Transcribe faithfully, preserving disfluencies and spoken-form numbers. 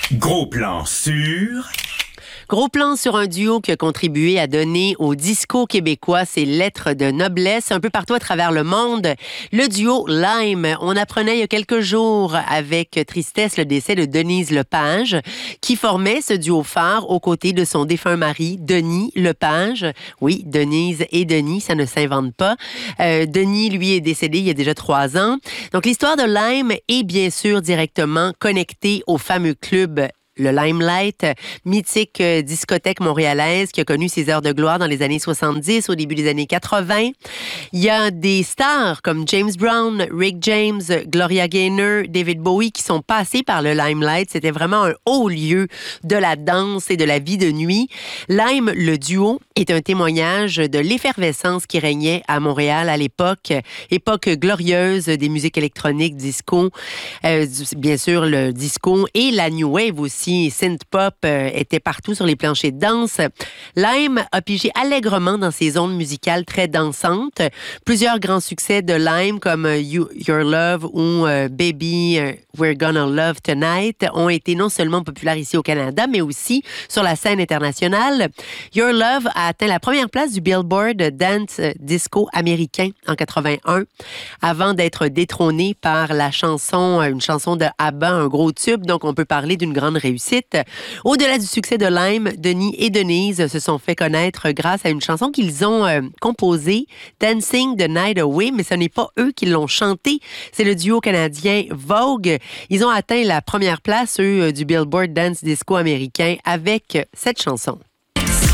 Gros plan sur... Gros plan sur un duo qui a contribué à donner au disco québécois ses lettres de noblesse un peu partout à travers le monde. Le duo Lime. On apprenait il y a quelques jours avec tristesse le décès de Denise Lepage, qui formait ce duo phare aux côtés de son défunt mari, Denis Lepage. Oui, Denise et Denis, ça ne s'invente pas. Euh, Denis, lui, est décédé il y a déjà trois ans. Donc, l'histoire de Lime est bien sûr directement connectée au fameux club le Limelight, mythique euh, discothèque montréalaise qui a connu ses heures de gloire dans les années soixante-dix, au début des années quatre-vingts. Il y a des stars comme James Brown, Rick James, Gloria Gaynor, David Bowie qui sont passés par le Limelight. C'était vraiment un haut lieu de la danse et de la vie de nuit. Lime, le duo, est un témoignage de l'effervescence qui régnait à Montréal à l'époque, époque glorieuse des musiques électroniques, disco, euh, bien sûr le disco et la new wave aussi. Synth-pop euh, était partout sur les planchers de danse. Lime a pigé allègrement dans ses ondes musicales très dansantes. Plusieurs grands succès de Lime comme euh, you, Your Love ou euh, Baby, euh, We're Gonna Love Tonight ont été non seulement populaires ici au Canada, mais aussi sur la scène internationale. Your Love a atteint la première place du Billboard Dance Disco américain en quatre-vingt-un, avant d'être détrôné par la chanson, une chanson de ABBA, un gros tube. Donc, on peut parler d'une grande réussite. Au-delà du succès de Lime, Denis et Denise se sont fait connaître grâce à une chanson qu'ils ont euh, composée, Dancing the Night Away, mais ce n'est pas eux qui l'ont chantée. C'est le duo canadien Vogue. Ils ont atteint la première place, eux, du Billboard Dance Disco américain avec cette chanson.